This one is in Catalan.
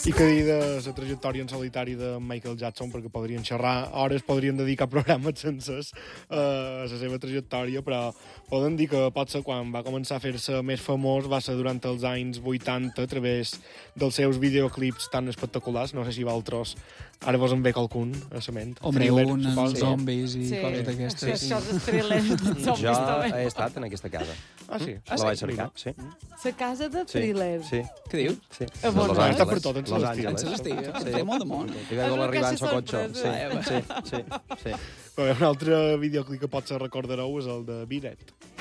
I que dir de la trajectòria en solitari de Michael Jackson, perquè podrien xerrar hores, podrien dedicar programes sencers a la seva trajectòria, però poden dir que potser quan va començar a fer-se més famós va ser durant els anys 80 a través dels seus videoclips tan espectaculars. No sé si vosaltres ara vos en ve qualcun a la ment. Hombre, Thriller, un suposo. zombis i coses d'aquestes. Això és thriller, zombis Jo també. he estat en aquesta casa. Ah, sí? La vaig cercar, sí. La casa de Sí, thriller. sí. Què diu? Sí. A De Los Bon Angeles. Està per tot, en Los Celestí. Angeles. En Celestí, té molt de món. I veig l'arribar en caixa el cotxe. Sí, sorpresa. sí, sí. Però un altre videoclip que potser recordareu és el de Beat It.